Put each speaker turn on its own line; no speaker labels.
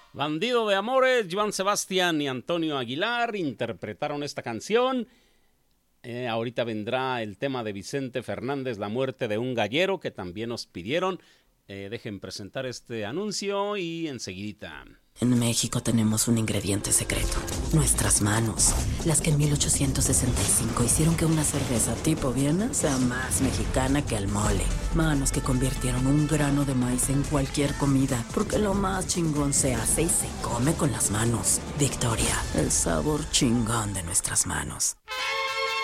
Bandido de Amores, Joan Sebastián y Antonio Aguilar interpretaron esta canción. Ahorita vendrá el tema de Vicente Fernández, La muerte de un gallero, que también nos pidieron. Dejen presentar este anuncio y enseguidita.
En México tenemos un ingrediente secreto, nuestras manos, las que en 1865 hicieron que una cerveza tipo Viena sea más mexicana que el mole. Manos que convirtieron un grano de maíz en cualquier comida, porque lo más chingón se hace y se come con las manos. Victoria, el sabor chingón de nuestras manos.